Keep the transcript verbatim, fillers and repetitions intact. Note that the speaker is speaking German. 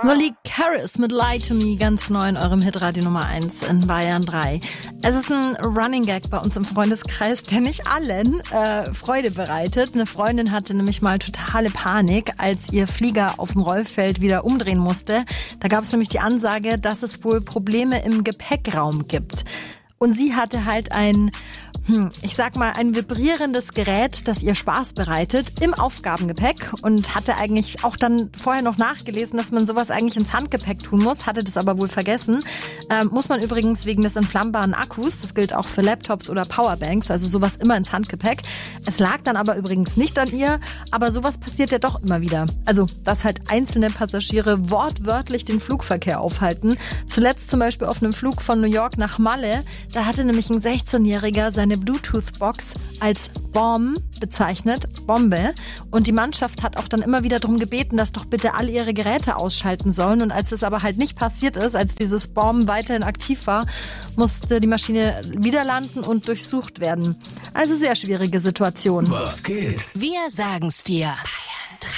Malik Harris mit Lie to Me, ganz neu in eurem Hitradio Nummer eins in Bayern drei. Es ist ein Running Gag bei uns im Freundeskreis, der nicht allen äh, Freude bereitet. Eine Freundin hatte nämlich mal totale Panik, als ihr Flieger auf dem Rollfeld wieder umdrehen musste. Da gab es nämlich die Ansage, dass es wohl Probleme im Gepäckraum gibt. Und sie hatte halt ein, hm, ich sag mal, ein vibrierendes Gerät, das ihr Spaß bereitet, im Aufgabengepäck und hatte eigentlich auch dann vorher noch nachgelesen, dass man sowas eigentlich ins Handgepäck tun muss, hatte das aber wohl vergessen. Ähm, muss man übrigens wegen des entflammbaren Akkus, das gilt auch für Laptops oder Powerbanks, also sowas immer ins Handgepäck. Es lag dann aber übrigens nicht an ihr, aber sowas passiert ja doch immer wieder. Also, dass halt einzelne Passagiere wortwörtlich den Flugverkehr aufhalten. Zuletzt zum Beispiel auf einem Flug von New York nach Malle. Da hatte nämlich ein sechzehnjähriger seine Bluetooth-Box als Bomb bezeichnet, Bombe. Und die Mannschaft hat auch dann immer wieder darum gebeten, dass doch bitte alle ihre Geräte ausschalten sollen. Und als das aber halt nicht passiert ist, als dieses Bomb weiterhin aktiv war, musste die Maschine wieder landen und durchsucht werden. Also sehr schwierige Situation. Was geht? Wir sagen's dir.